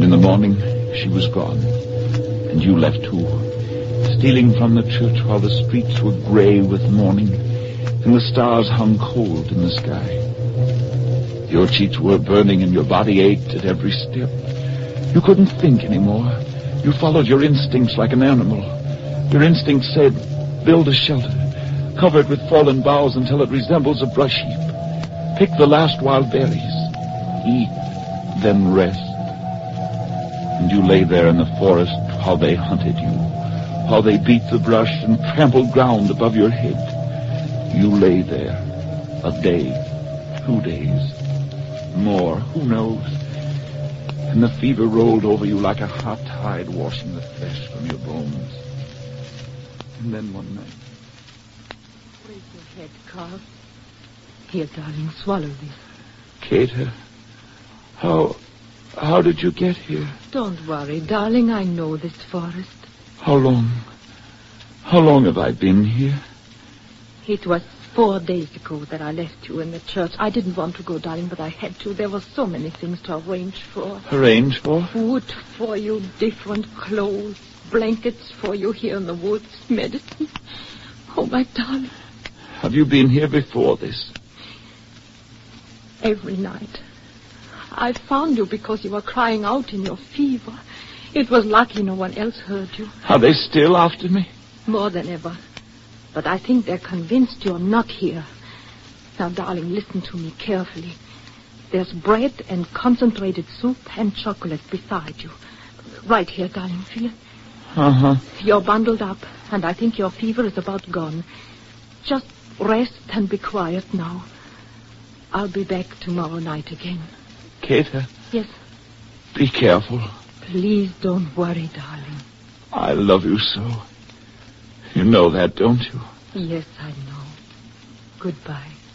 in the morning, she was gone. And you left too, stealing from the church while the streets were gray with mourning, and the stars hung cold in the sky. Your cheeks were burning and your body ached at every step. You couldn't think anymore. You followed your instincts like an animal. Your instinct said, build a shelter, cover it with fallen boughs until it resembles a brush heap. Pick the last wild berries. Eat, then rest. And you lay there in the forest while they hunted you, while they beat the brush and trampled ground above your head. You lay there, a day, 2 days, more, who knows? And the fever rolled over you like a hot tide washing the flesh from your bones. And then one night... Raise your head, Carl. Here, darling, swallow this. Kate, how did you get here? Don't worry, darling. I know this forest. How long have I been here? It was 4 days ago that I left you in the church. I didn't want to go, darling, but I had to. There were so many things to arrange for. Arrange for? Food for you, different clothes, blankets for you here in the woods, medicine. Oh, my darling. Have you been here before this? Every night. I found you because you were crying out in your fever. It was lucky no one else heard you. Are they still after me? More than ever. But I think they're convinced you're not here. Now, darling, listen to me carefully. There's bread and concentrated soup and chocolate beside you. Right here, darling, feel it? Uh-huh. You're bundled up, and I think your fever is about gone. Just rest and be quiet now. I'll be back tomorrow night again. Kate? Yes? Be careful. Please don't worry, darling. I love you so. You know that, don't you? Yes, I know. Goodbye.